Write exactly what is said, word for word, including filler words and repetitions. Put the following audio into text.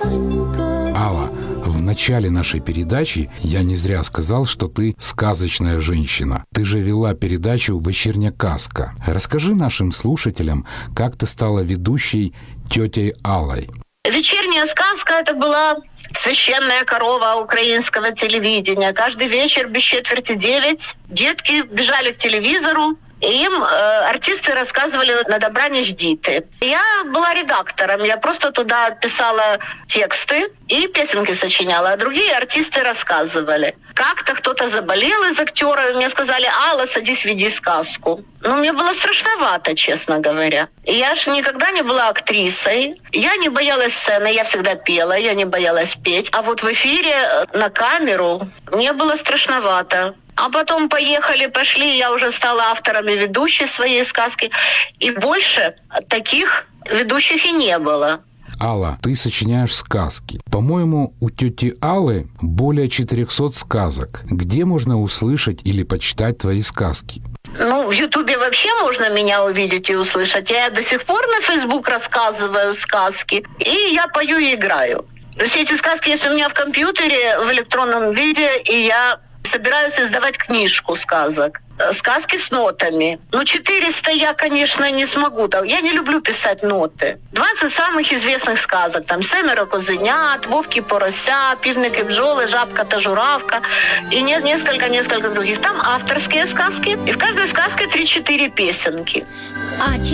Алла, в начале нашей передачи я не зря сказал, что ты сказочная женщина. Ты же вела передачу «Вечерняя казка». Расскажи нашим слушателям, как ты стала ведущей тетей Аллой. «Вечерняя сказка» — это была священная корова украинского телевидения. Каждый вечер без четверти девять детки бежали к телевизору, и им э, артисты рассказывали «На добраніч, діти». Я была редактором, я просто туда писала тексты и песенки сочиняла, а другие артисты рассказывали. Как-то кто-то заболел из актеров, и мне сказали: «Алла, садись, веди сказку». Ну, мне было страшновато, честно говоря. И я же никогда не была актрисой. Я не боялась сцены, я всегда пела, я не боялась петь. А вот в эфире на камеру мне было страшновато. А потом поехали, пошли, я уже стала автором и ведущей своей сказки. И больше таких ведущих и не было. Алла, ты сочиняешь сказки. По-моему, у тети Аллы более четырехсот сказок. Где можно услышать или почитать твои сказки? Ну, в Ютубе вообще можно меня увидеть и услышать. Я до сих пор на Фейсбук рассказываю сказки. И я пою и играю. Все эти сказки есть у меня в компьютере в электронном виде, и я собираюсь издавать книжку сказок. Сказки с нотами. Ну, четыреста я, конечно, не смогу. Я не люблю писать ноты. двадцать самых известных сказок. Там «Семеро козенят», «Вовки порося», «Півники бджоли», «Жабка та журавка» и несколько-несколько других. Там авторские сказки. И в каждой сказке три-четыре песенки.